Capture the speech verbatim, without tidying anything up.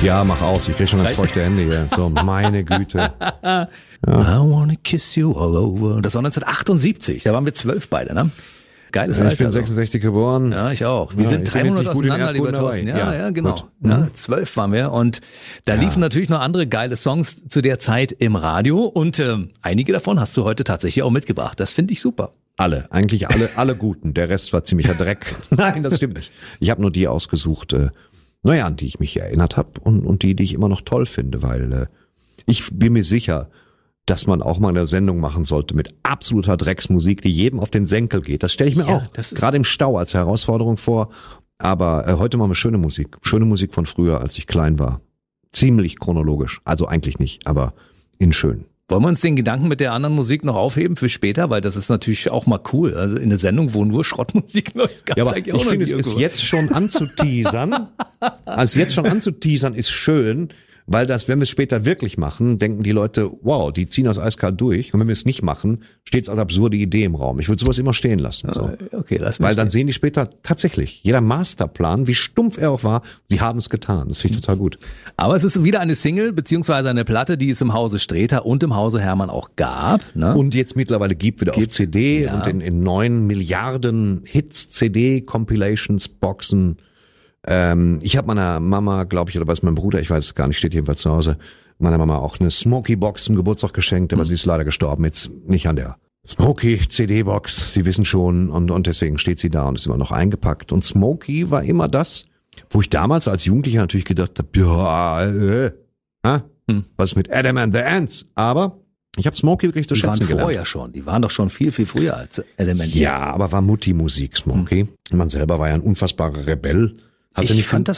Ja, mach aus. Ich krieg schon ganz feuchte Hände hier. So, meine Güte. Ja. I wanna kiss you all over. Das war neunzehnhundertachtundsiebzig. Da waren wir zwölf beide, ne? Geiles Ja, Alter. ich bin also. sechsundsechzig geboren. Ja, ich auch. Wir Ja, sind ich bin jetzt dreihundert nicht gut in auseinander, lieber Erdkunde Thorsten. Ja, dabei. ja, Ja, genau. gut. Ja, Mhm. zwölf waren wir und da liefen natürlich noch andere geile Songs zu der Zeit im Radio und ähm, einige davon hast du heute tatsächlich auch mitgebracht. Das finde ich super. Alle, eigentlich alle, alle guten. Der Rest war ziemlicher Dreck. Nein, das stimmt nicht. Ich habe nur die ausgesucht, äh, naja, an die ich mich erinnert habe und, und die, die ich immer noch toll finde, weil äh, ich bin mir sicher, dass man auch mal eine Sendung machen sollte mit absoluter Drecksmusik, die jedem auf den Senkel geht. Das stelle ich mir Ja, auch das ist- gerade im Stau als Herausforderung vor. Aber äh, heute machen wir schöne Musik. Schöne Musik von früher, als ich klein war. Ziemlich chronologisch. Also eigentlich nicht, aber in schön. Wollen wir uns den Gedanken mit der anderen Musik noch aufheben für später? Weil das ist natürlich auch mal cool. Also in der Sendung, wo nur Schrottmusik läuft, gab's Ja, aber eigentlich ich auch noch finde, es nie ist irgendwo. jetzt schon anzuteasern. Also jetzt schon anzuteasern ist schön, weil das, wenn wir es später wirklich machen, denken die Leute, wow, die ziehen das eiskalt durch. Und wenn wir es nicht machen, steht es als absurde Idee im Raum. Ich würde sowas immer stehen lassen. So. Okay, lass mich Weil dann sehen die später tatsächlich, jeder Masterplan, wie stumpf er auch war, sie haben es getan. Das finde ich total gut. Aber es ist wieder eine Single beziehungsweise eine Platte, die es im Hause Streter und im Hause Hermann auch gab. Ne? Und jetzt mittlerweile gibt wieder auf C D ja. und in, in neun Milliarden Hits, C D, Compilations, Boxen. Ähm, ich habe meiner Mama, glaube ich, oder was mein Bruder, ich weiß es gar nicht, steht jedenfalls zu Hause, meiner Mama auch eine Smokey-Box zum Geburtstag geschenkt, aber Mhm. sie ist leider gestorben, jetzt nicht an der Smokey-C D-Box, Sie wissen schon, und, und deswegen steht sie da und ist immer noch eingepackt. Und Smokey war immer das, wo ich damals als Jugendlicher natürlich gedacht habe, ja, äh, äh, Hm. was mit Adam and the Ants? Aber ich habe Smokey wirklich zu Die waren schätzen gelernt. vorher schon. Die waren doch schon viel, viel früher als Element. Ja, aber war Mutti-Musik, Smokey. Man selber war ja ein unfassbarer Rebell. Hatte Ich nicht fand das